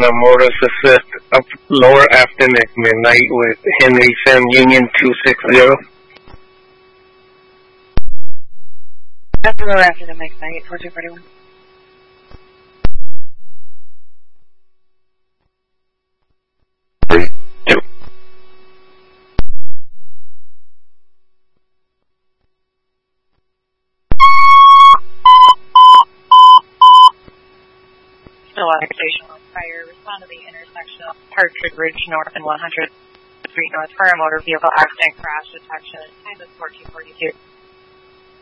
a motorist assist up lower Afton at midnight with Henry Sam Union 260. That's lower Afton at midnight, 4241. Stillwater Station on fire. Respond to the intersection of Partridge Ridge North and 100th Street North for a motor vehicle accident crash detection. Time is 1442.